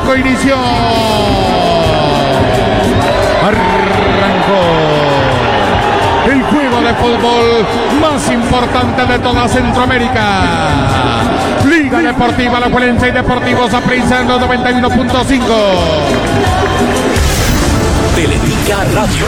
arrancó, inició. Arrancó el juego de fútbol más importante de toda Centroamérica. Liga Deportiva Alajuelense y Deportivo Saprissa en los 91.5. Teletica Radio.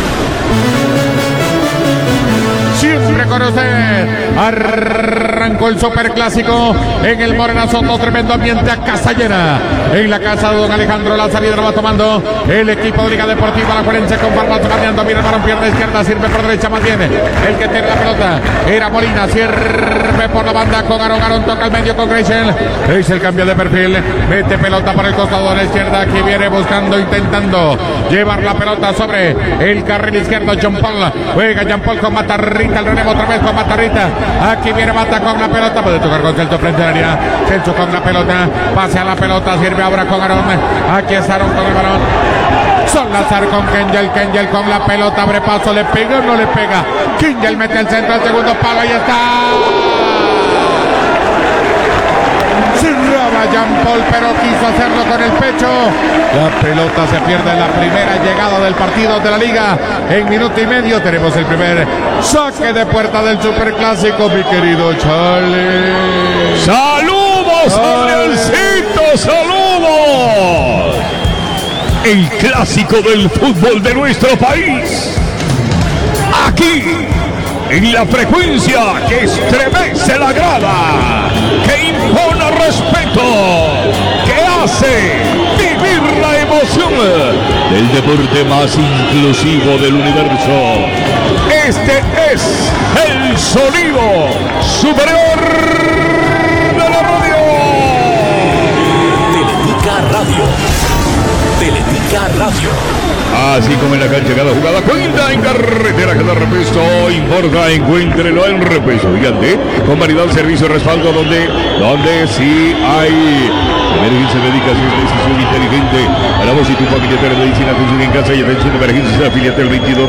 Siempre con usted. Arrancó el superclásico en el Morena Soto. Tremendo ambiente a casa llena. En la casa de don Alejandro, la salida lo va tomando el equipo de Liga Deportiva Alajuelense con Farmazo cambiando. Mira el balón, pierna izquierda, sirve por derecha, mantiene el que tiene la pelota. Era Molina, sirve por la banda con Aaron. Aaron toca al medio con Grayson. Es el cambio de perfil. Mete pelota por el costado de la izquierda. Aquí viene buscando, intentando llevar la pelota sobre el carril izquierdo. John Paul. Juega Jean Paul con Matarrita. El relevo otra vez con Matarrita. Aquí viene Mata con la pelota. Puede tocar con Celso frente al área. Celso con la pelota. Pase a la pelota. Sirve ahora con Aaron. Aquí es Aaron con el balón. Salazar con Kengel. Kengel con la pelota. Abre paso. ¿Le pega o no le pega? Kengel mete el centro al segundo palo. Ahí está. Cerraba Jean Paul, pero quiso hacerlo con el pecho. La pelota se pierde en la primera llegada del partido de la Liga. En minuto y medio tenemos el primer saque de puerta del superclásico, mi querido Charlie. ¡Saludos, Danielcito! ¡Saludos! El clásico del fútbol de nuestro país. Aquí, en la frecuencia que estremece la grada, que impone respeto, que hace vivir la emoción del deporte más inclusivo del universo. Este es el sonido superior de la radio. Teletica Radio. Teletica Radio. Así como en la cancha cada jugada cuenta, en carretera cada repuesto importa, encuéntrelo en Repuesto Gigante con variedad, servicio, respaldo donde sí hay emergencia médica, si es decisión inteligente a la voz y tu familia de medicina, atención en casa y atención de emergencias, afiliate al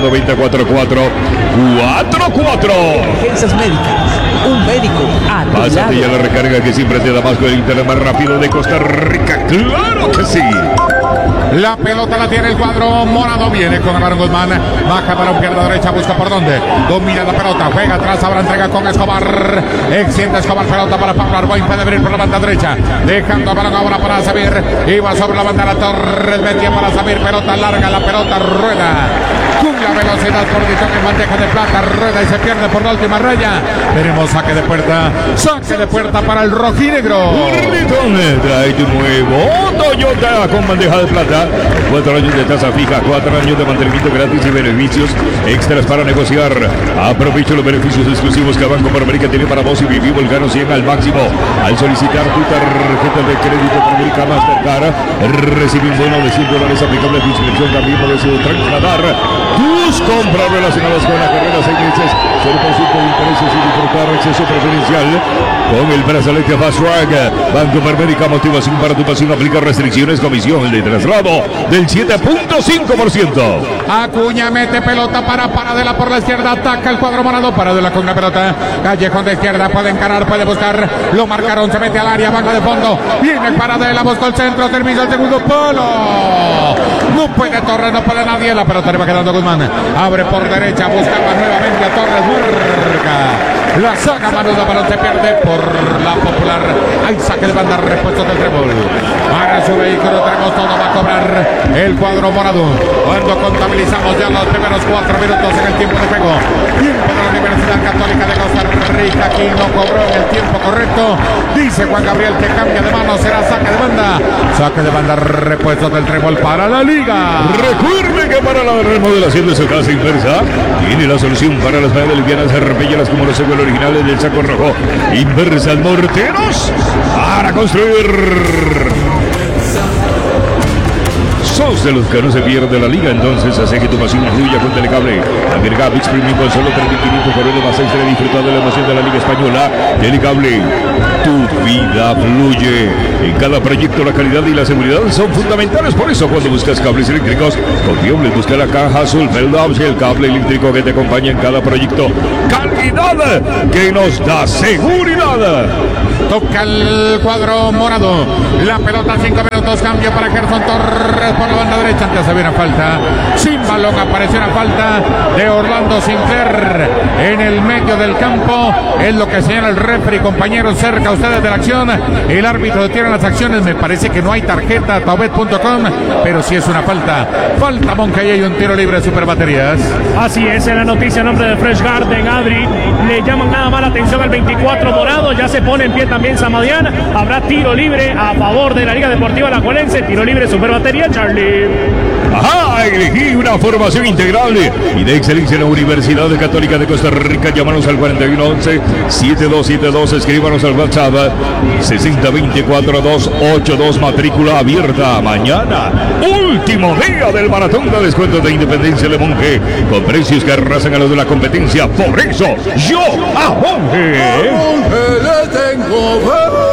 2290-4444. Emergencias médicas, un médico a tu Pásate lado. ya la recarga que siempre te da más con el internet más rápido de Costa Rica, claro que sí. La pelota la tiene el cuadro morado. Viene con Aaron Guzmán. Baja para un pierna derecha. Busca por dónde. Domina la pelota. Juega atrás. Ahora entrega con Escobar. Extiende Escobar. Pelota para Pablo Arboin. Puede venir por la banda derecha. Dejando balón ahora para Samir. Iba sobre la banda la Torres. Metía para Samir. Pelota larga. La pelota rueda con la velocidad por Ditón en bandeja de plata. Rueda y se pierde por la última raya. Tenemos saque de puerta. Saque de puerta para el rojinegro. Ditón trae tu nuevo Toyota con bandeja de plata. 4 años de tasa fija, 4 años de mantenimiento gratis y beneficios extras para negociar. Aprovecha los beneficios exclusivos que Banco Panamérica tiene para vos y viví Volcano 100 al máximo. Al solicitar tu tarjeta de crédito Panamérica Mastercard, recibe un bono de $100 aplicable a tu inscripción. También puedes trasladar tus compras relacionadas con la carrera 6 meses, 0% de intereses y disfrutar acceso preferencial con el brazalete Fast Track. Banco Panamérica, motivación para tu pasión, aplica restricciones, comisión de traslado del 7.5%. Acuña mete pelota para Paradela por la izquierda. Ataca el cuadro morado. Paradela con la pelota. Callejón de izquierda. Puede encarar, puede buscar. Lo marcaron. Se mete al área. Baja de fondo. Viene Paradela. Buscó el centro. Termina el segundo palo. No puede Torres. No puede nadie. La pelota le va quedando Guzmán. Abre por derecha. Buscaba nuevamente a Torres. Marca. La saca Manudo. Balón se pierde por la Popular. Hay saque de banda. Repuesto del trébol. Para su vehículo. Tenemos todo. Va a cobrar el cuadro morado. Cuando contabilizamos ya los primeros 4 minutos en el tiempo de juego. Tiempo de la Universidad Católica de Costa Rica. Aquí no cobró en el tiempo correcto. Dice Juan Gabriel que cambia de mano. Será saque de banda. Saque de banda. Repuesto del trébol para la Liga. Recuerde que para la remodelación de su casa inversa tiene la solución para las paredes livianas, repelleras como los seguros originales del saco rojo. Inversal Morteros para construir. Sos de los que no se pierde la Liga, entonces hace que tu pasión fluya con Telecable. Agrega ViX Premium con solo 3.500 por más extra. Disfruta de la emoción de la Liga Española. Telecable, tu vida fluye. En cada proyecto la calidad y la seguridad son fundamentales. Por eso cuando buscas cables eléctricos confiables, busca la caja azul Feldhaus, el cable eléctrico que te acompaña en cada proyecto. Calidad que nos da seguridad. Toca el cuadro morado. La pelota 5 minutos. Cambio para Gerson Torres por la banda derecha. Antes había una falta. Sin balón apareció una falta de Orlando Sinclair en el medio del campo. Es lo que señala el referee, compañeros, cerca ustedes de la acción. El árbitro detiene las acciones. Me parece que no hay tarjeta taubet.com, pero sí es una falta. Falta Monca y hay un tiro libre de Superbaterías. Así es, en la noticia en nombre de Fresh Garden, Adri, le llaman nada más la atención al 24 morado, ya se pone en pie también Samadián, habrá tiro libre a favor de la Liga Deportiva Alajuelense, tiro libre Superbatería, Charlie. Ajá, elegí una formación integral y de excelencia en la Universidad Católica de Costa Rica. Llámanos al 4111-7272, escríbanos al WhatsApp 6024-282, matrícula abierta mañana. Último día del maratón de descuentos de Independencia de Monje, con precios que arrasan a los de la competencia. Por eso, yo a Monje le tengo fe.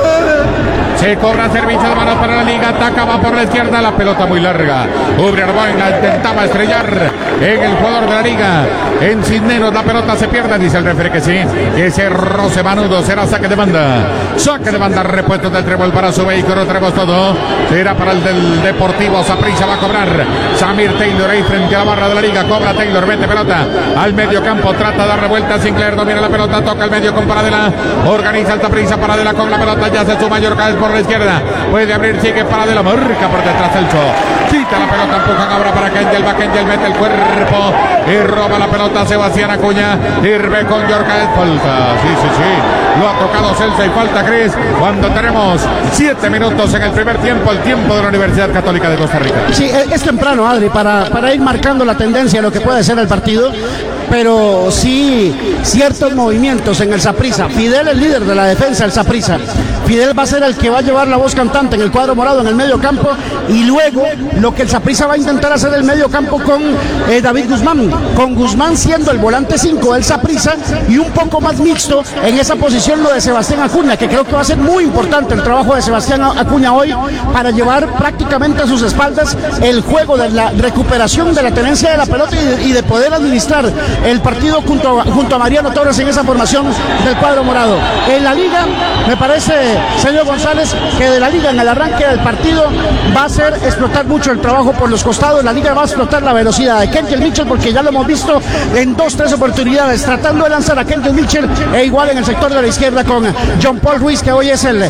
Se cobra servicio de manos para la Liga. Ataca, va por la izquierda. La pelota muy larga. Ubre Arboina intentaba estrellar en el jugador de la Liga. En Cisneros la pelota se pierde. Dice el referee que sí. Ese roce manudo será saque de banda. Saque de banda. Repuesto del Trébol para su vehículo. Tenemos todo. Será para el del Deportivo Saprissa. Va a cobrar Samir Taylor ahí frente a la barra de la Liga. Cobra Taylor. Mete pelota al medio campo. Trata de darle vuelta. Sinclair domina la pelota. Toca el medio con Paradela. Organiza el Saprissa. Paradela con la pelota. Ya se suma Yorca por la izquierda, puede abrir, sigue Paradela, marca por detrás Celso, quita la pelota, empujan ahora para Kengel, va Kengel, mete el cuerpo y roba la pelota Sebastián Acuña, sirve con Yorca, falta, sí, lo ha tocado Celso y falta Cris, cuando tenemos 7 minutos en el primer tiempo, el tiempo de la Universidad Católica de Costa Rica. Sí, es temprano, Adri, para ir marcando la tendencia de lo que puede ser el partido, pero sí ciertos movimientos en el Saprissa. Fidel, el líder de la defensa del Saprissa. Fidel va a ser el que va a llevar la voz cantante en el cuadro morado en el medio campo, y luego lo que el Saprissa va a intentar hacer el medio campo con David Guzmán, con Guzmán siendo el volante 5 del Saprissa, y un poco más mixto en esa posición lo de Sebastián Acuña, que creo que va a ser muy importante el trabajo de Sebastián Acuña hoy para llevar prácticamente a sus espaldas el juego de la recuperación de la tenencia de la pelota y de poder administrar el partido junto a Mariano Torres en esa formación del cuadro morado. En la Liga, me parece, señor González, que de la Liga en el arranque del partido va a ser explotar mucho el trabajo por los costados. La Liga va a explotar la velocidad de Kengel Mitchell, porque ya lo hemos visto en 2-3 oportunidades tratando de lanzar a Kengel Mitchell, e igual en el sector de la izquierda con John Paul Ruiz, que hoy es el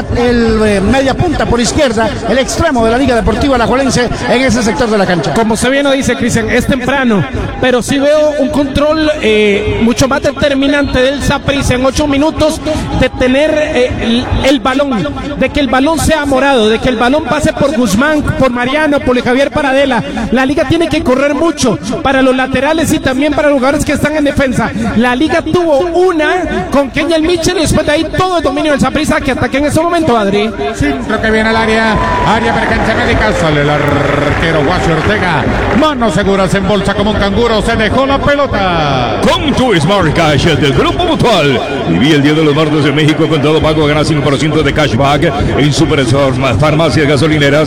media punta por izquierda, el extremo de la Liga Deportiva Alajuelense en ese sector de la cancha. Como se bien lo dice Cristian, es temprano, pero sí veo un control mucho más determinante del Saprissa en 8 minutos, de tener el balón, de que el balón sea morado, de que el balón pase por Guzmán, por Mariano, por Javier Paradela. La Liga tiene que correr mucho para los laterales y también para los jugadores que están en defensa. La Liga tuvo una con Kengel Mitchell y después de ahí todo el dominio del Saprissa, que ataque en ese momento, Adri. Centro que viene al área emergencia médica, sale el arquero Guacho Ortega, manos seguras, en bolsa como un canguro, se dejó la pelota. Con tu Smart Cash del Grupo Mutual. Viví el Día de los Muertos en México con todo pago, ganas 5% de cashback en super farmacias, gasolineras,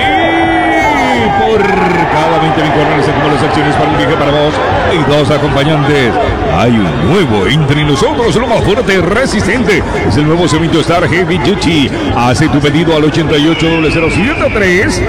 y por cada 20.000 colones se acumulan las acciones para un viaje para vos y 2 acompañantes. Hay un nuevo entre nosotros, lo más fuerte y resistente. Es el nuevo Cemento Star Heavy Duty. Hace tu pedido al 88007342.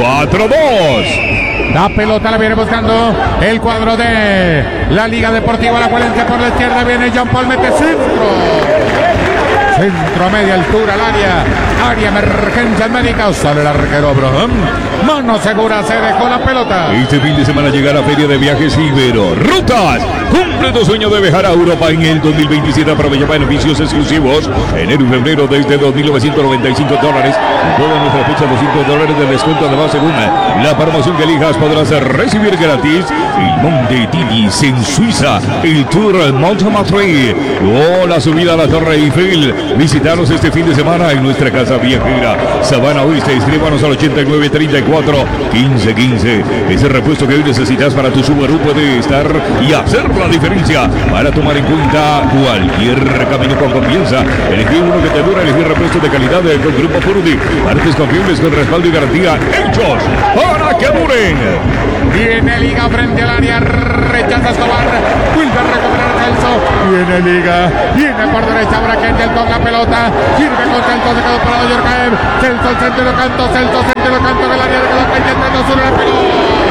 La pelota la viene buscando el cuadro de la Liga Deportiva Alajuelense. Por la izquierda viene Jean Paul, mete centro a media altura al área emergencia médica, sale el arquero Abraham, mano segura, se dejó la pelota. Este fin de semana llegará Feria de Viajes Ibero Rutas. Cumple tu sueño de viajar a Europa en el 2027. Aprovecha beneficios exclusivos enero y febrero desde $2.995. En toda nuestra fecha, $200 de descuento. Además, según la promoción que elijas, podrás recibir gratis el Monte Tibis en Suiza, el Tour Montmartre o la subida a la Torre Eiffel. Visitanos este fin de semana en nuestra casa viajera Sabana Oeste. Escríbanos al 8934-1515. Ese repuesto que hoy necesitas para tu Subaru puede estar y hacer la diferencia. Para tomar en cuenta cualquier camino con confianza, elegí uno que te dura, elegir repuestos de calidad con Grupo Furudi. Partes confiables con respaldo y garantía hechos para que duren. Viene Liga frente al área, rechaza Escobar, vuelve a recuperar Celso. Viene Liga, viene por derecha, ahora Kengel con la pelota. Sirve con Celso, se quedó parado Yorkaev. Celso al centro lo canto, Celso centro lo canto en el área, quedó pendiente, no solo la pegó.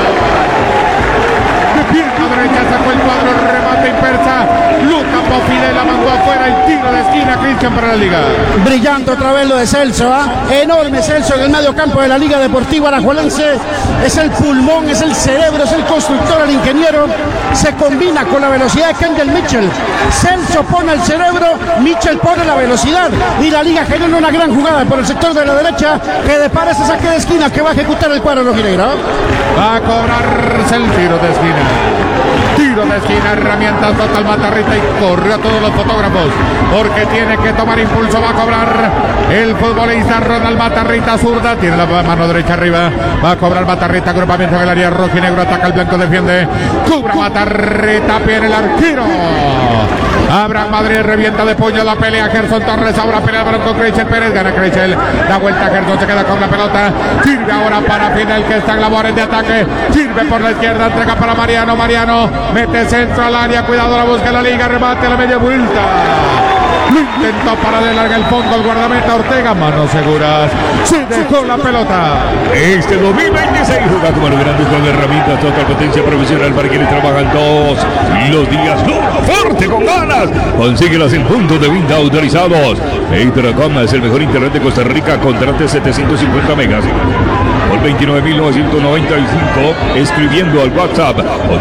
De pierna derecha sacó el cuadro, remate inversa. Luca Pofidel la mandó afuera, el tiro de esquina, Cristian, para la Liga. Brillante otra vez lo de Celso, enorme Celso en el medio campo de la Liga Deportiva Alajuelense. Es el pulmón, es el cerebro, es el constructor, el ingeniero. Se combina con la velocidad de Kendall Mitchell. Celso pone el cerebro, Mitchell pone la velocidad y la Liga genera una gran jugada por el sector de la derecha que depara ese saque de esquina que va a ejecutar el cuadro rojinegro. Va a cobrarse el tiro de esquina. Tiro de esquina, herramientas total Matarrita y corrió a todos los fotógrafos porque tiene que tomar impulso. Va a cobrar el futbolista Ronald Matarrita, zurda, tiene la mano derecha arriba. Va a cobrar Matarrita, agrupamiento en el área rojinegro, ataca el blanco, defiende, cubre Matarrita, viene el arquero. Abraham Madrid revienta de puño la pelea. Gerson Torres ahora pelea el balón con Creichel Pérez. Gana Creichel, da vuelta Gerson, se queda con la pelota. Sirve ahora para Fidel que está en labores de ataque. Sirve por la izquierda, entrega para Mariano. Mariano mete centro al área. Cuidado, la busca la Liga. Remate a la media vuelta. Lo intentó para de larga el fondo el guardameta Ortega. Manos seguras. Se dejó la pelota. Este 2026 juega como los grandes con herramientas total potencia profesional para quienes trabajan todos los días duro, fuerte, con ganas. Consíguelas en puntos de venta autorizados. Intercom es el mejor internet de Costa Rica. Contrate 750 megas por 29.995, escribiendo al WhatsApp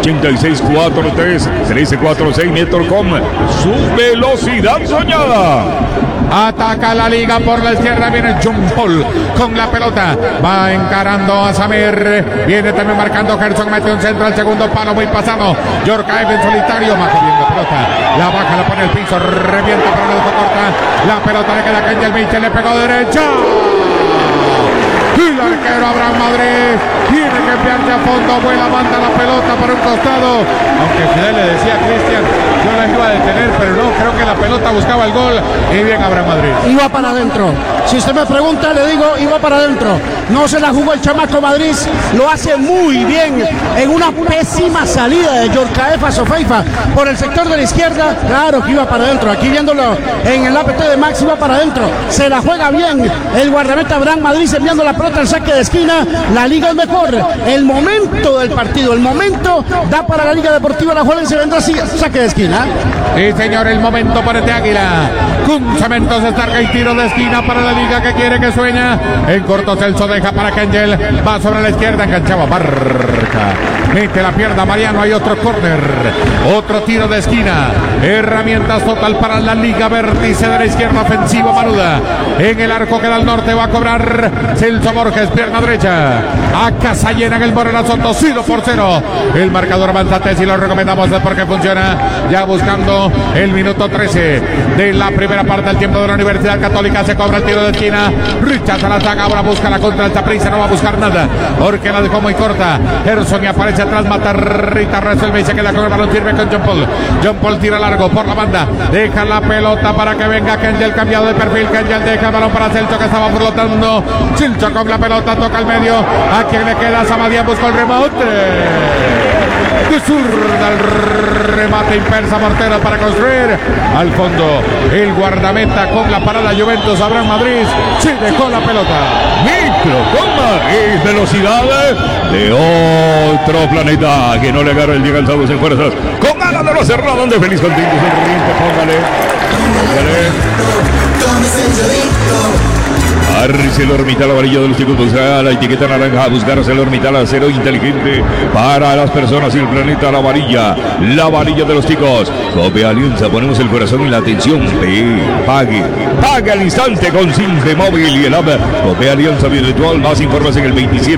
8643-1346. Metrocom, su velocidad soñada. Ataca la Liga por la izquierda, viene John Paul con la pelota, va encarando a Samir, viene también marcando Gerson, mete un centro al segundo palo, muy pasado, Yorkaev en solitario, baja bien la pelota, la baja, la pone al piso, revienta, pero no dejó corta, la pelota le queda a Kendall Mitchell, le pegó derecha. El arquero Abraham Madrid tiene que enviarse a fondo, vuela, manda la pelota para un costado. Aunque Fidel le decía a Cristian, yo la iba a detener, pero no, creo que la pelota buscaba el gol. Y bien Abraham Madrid. Iba para adentro. Si usted me pregunta, le digo, iba para adentro. No se la jugó el chamaco Madrid, lo hace muy bien en una pésima salida de Yorkaev a Sofeifa por el sector de la izquierda. Claro que iba para adentro. Aquí viéndolo en el APT de Max, iba para adentro. Se la juega bien el guardameta Abraham Madrid enviando la pelota al saque de esquina. La Liga es mejor. El momento del partido, el momento da para la Liga Deportiva Alajuelense. Vendrá así, saque de esquina. Sí, señor, el momento para este Águila. Con Cementos Estarga y tiro de esquina para la Liga que quiere, que sueña. En corto Celso deja para Kengel. Va sobre la izquierda, enganchaba Barca. Mete la pierna Mariano, hay otro córner. Otro tiro de esquina. Herramientas total para la Liga. Vértice de la izquierda, ofensivo Manuda. En el arco queda al norte, va a cobrar Celso Borges, pierna derecha. A casa llena en el Morena Soto, 0-0. El marcador avanza, y lo recomendamos porque funciona. Ya buscando el minuto 13 de la primera parte del tiempo de la Universidad Católica. Se cobra el tiro de esquina. Rechaza la saga, ahora busca la contra el Saprissa. No va a buscar nada porque la dejó muy corta. Gerson y aparece atrás, Matarrita resuelve y se queda con el balón, sirve con John Paul. John Paul tira largo por la banda, deja la pelota para que venga Kengel, cambiado de perfil. Kengel deja el balón para Celso que estaba flotando. Celso con la pelota, toca el medio. A quien le queda, Samadía busca el rebote. De zurda el remate impersa Mortero para construir. Al fondo el guardameta con la parada Juventus. Abraham Madrid se dejó la pelota. Microcoma es velocidad de otro planeta que no le agarra el llegado en fuerzas. Con ganas de lo cerrado, donde feliz contento el rinco, póngale. ArcelorMittal, varilla de los chicos, busca la etiqueta naranja, buscar ArcelorMittal, acero inteligente para las personas y el planeta, la varilla de los chicos. Cope Alianza, ponemos el corazón y la atención. Pague al instante con Simpe Móvil y el app Cope Alianza Virtual. Más informes en el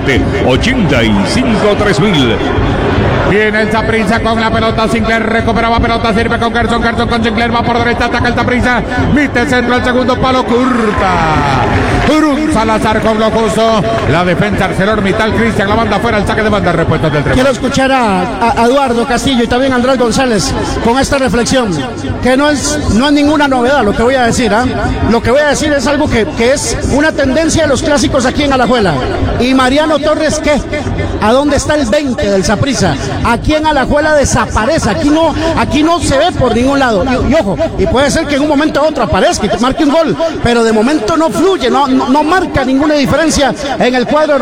27-85-3000. Viene el Saprissa con la pelota, Sinclair recuperaba pelota, sirve con Gerson con Sinclair, va por derecha, ataca el Saprissa, mete centro al segundo palo, curta. Salazar con lo justo, la defensa ArcelorMittal, Cristian, la banda fuera, el saque de banda, respuesta del tren. Quiero escuchar a Eduardo Castillo y también a Andrés González con esta reflexión, que no es ninguna novedad lo que voy a decir, Lo que voy a decir es algo que es una tendencia de los clásicos aquí en Alajuela. ¿Y Mariano Torres qué? ¿A dónde está el 20 del Saprissa? Aquí en Alajuela desaparece, aquí no se ve por ningún lado. Y ojo, y puede ser que en un momento u otro aparezca y marque un gol, pero de momento no fluye, no marca ninguna diferencia en el cuadro